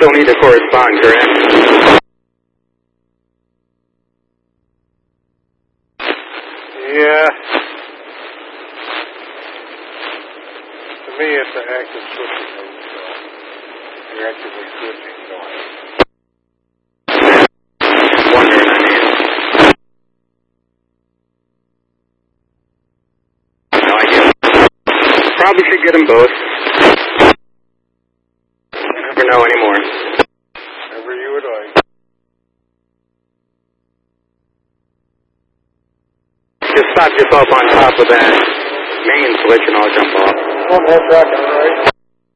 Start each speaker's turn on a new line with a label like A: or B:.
A: still need to correspond, correct?
B: Yeah. To me, it's an active switching mode, so you're actively switching, so
A: Wondering, I mean. No idea. Probably should get them both. Never know anymore.
B: whatever you would like.
A: Just stop yourself on top of that main switch and I'll jump off.
B: One more track on the right.